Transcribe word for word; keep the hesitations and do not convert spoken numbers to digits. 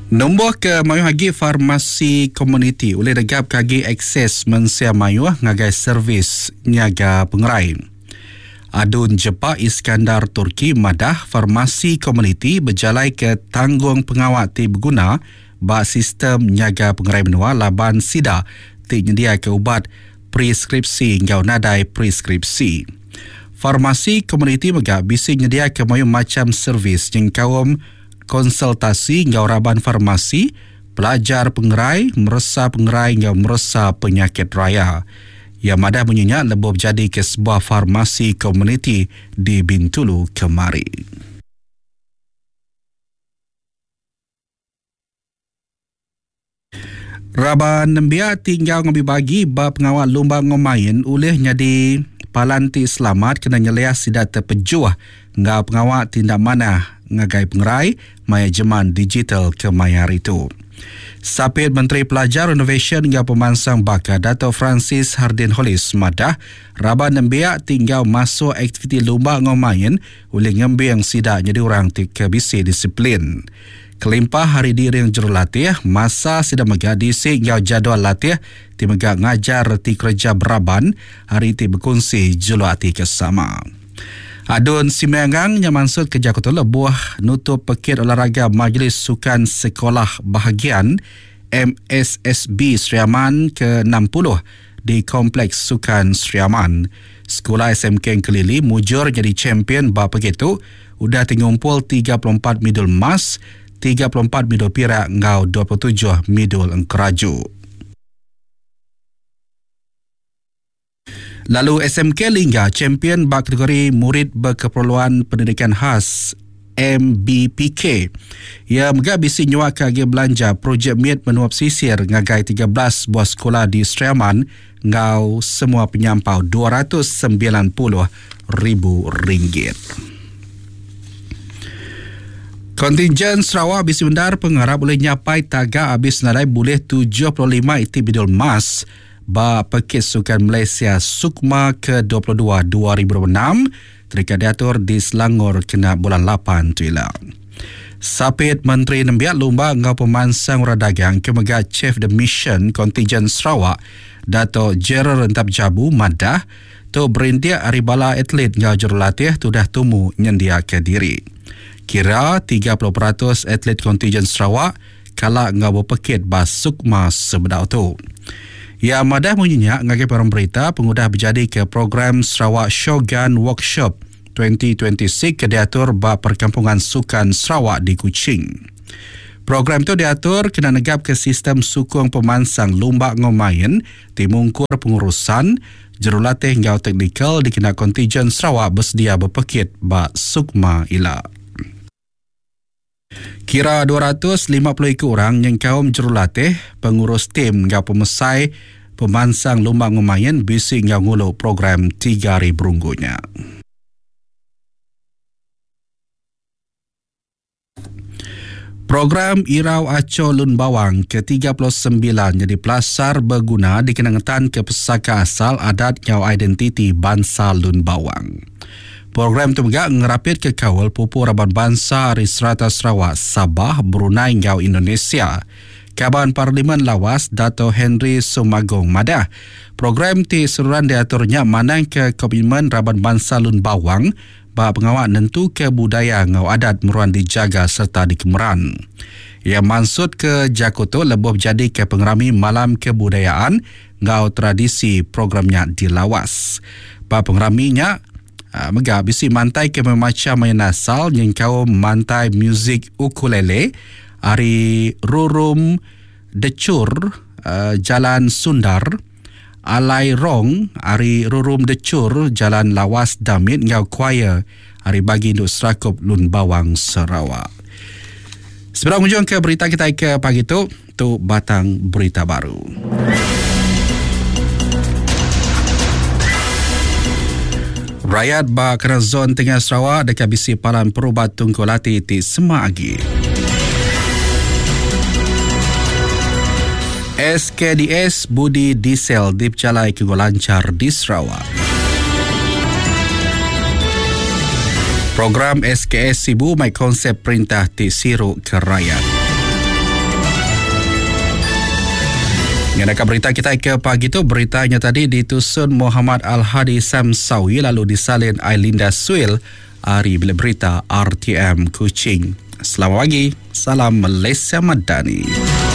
Nombor ke mayuh hagi farmasi komuniti oleh degap kagi akses mensia mayuh ngagai servis niaga pengerai. Adun Jepak Iskandar Turki madah farmasi komuniti berjalai ke tanggung pengawat ti berguna ba sistem niaga pengerai benua laban sida ti nyedia ke ubat preskripsi ngau nadai preskripsi. Farmasi komuniti megak bisi nyedia ke mayuh macam servis yang kaum konsultasi ngau raban farmasi, pelajar pengerai, meresa pengerai ngau meresa penyakit raya. Yang madah menyenyak lebih jadi ke sebuah farmasi komuniti di Bintulu kemari. Raban Nembia tinggal ngambil bagi ba pengawal lumba ngomain oleh nyadi palanti selamat kena nyeliah sidat terpejuah ngau pengawal tindak mana ngagai pengerai manajemen digital ke mayar itu. Sapit Menteri Pelajar Renovation hingga Pemansang Bakar Dato' Francis Hardin Holis madah Raban Nembiak tinggal masuk aktiviti lumba ngomain oleh ngambil yang sidak jadi orang ke bisi disiplin. Kelimpah hari diri yang jurulatih masa sidak megak disik ngau jadual latih ti megak ngajar ti kerja beraban hari ti berkongsi jurulatih kesama. Adun Simengang yang maksud kerja kutu lebuah nutup pekit olahraga Majlis Sukan Sekolah Bahagian M S S B Seriaman ke enam puluh di Kompleks Sukan Seriaman. Sekolah S M K Kelili mujur jadi champion bah begitu, udah tingumpul tiga puluh empat medal emas, tiga puluh empat medal perak ngau dua puluh tujuh medal keraju. Lalu S M K Lingga champion bak kategori murid berkeperluan pendidikan khas M B P K. Ia megak bisi nyuak kagi belanja projek miet menuap sisir ngagai tiga belas buah sekolah di Seriaman ngau semua penyampau dua ratus sembilan puluh ribu ringgit. Kontingen Sarawak bisi bendar pengharap boleh nyapai tagak habis nadai boleh tujuh puluh lima iti bidul emas ba Pekis Sukan Malaysia Sukma ke dua puluh dua dua ribu dua puluh enam terikat diatur di Selangor kena bulan lapan tu ialah. Sapit Menteri Nembiak Lumba ngau Pemansang Radagang kemegat Chief the Mission Kontingen Sarawak Dato' Gerald Rentap Jabu madah tu berintiak aribala atlet ngau jurulatih tu dah tumu nyendia ke diri. Kira tiga puluh peratus atlet kontingen Sarawak kalak ngau berpekit ba Sukma sebedau tu. Ya madah menyenyak ngagai perang berita pengudah berjadi ke program Sarawak Shogun Workshop dua ribu dua puluh enam ke diatur ba Perkampungan Sukan Sarawak di Kuching. Program itu diatur kena negap ke sistem sukung pemansang lumba ngomain timungkur pengurusan jurulatih ngau teknikal di kena kontingen Sarawak bersedia berpekit ba Sukma ila. Kira dua ratus lima puluh ekor orang yang kaum jurulatih, pengurus tim ngau pemesai pemansang lumba ngomain bisi ngau ngulu program tiga hari berunggunya. Program Irau Aco Lun Bawang ke tiga puluh sembilan jadi pelasar berguna dikenangan ke pesaka asal adat ngau identiti bangsa Lun Bawang. Program itu juga ngerapit ke kawal pupu raban bangsa dari Serata Sarawak, Sabah, Brunei ngau Indonesia. Kaban Parlimen Lawas Dato' Henry Sumagong madah. Program ti seruan diaturnya manang ke komitmen raban bangsa Lun Bawang ba pengawal nentu ke budaya ngau adat meruan dijaga serta dikemeran. Ia maksud ke Jakoto lebih jadi ke pengerami malam kebudayaan ngau tradisi programnya di Lawas. Ba pengeraminya Uh, megah bisi mantai ke memacam main asal yang kau mantai muzik ukulele ari rurum decur uh, jalan Sundar alai rong ari rurum decur jalan Lawas Damit ngau choir ari bagi nduk Serakup Lun Bawang Sarawak. Sebelum menjung ke berita kita ke pagi tu tu batang berita baru. Rakyat ba kena zon Tengah Sarawak dekat bisi palan perubat tungkulati ti semagi. S K D S Budi Diesel dipcalai ke lancar di Sarawak. Program S K S Sibu mai konsep perintah ti siru ke rakyat. Mengenai berita kita ke pagi itu, beritanya tadi ditusun Muhammad Al-Hadi Samsawi lalu disalin Ailinda Suil, Ari bila berita R T M Kuching. Selamat pagi, salam Malaysia Madani.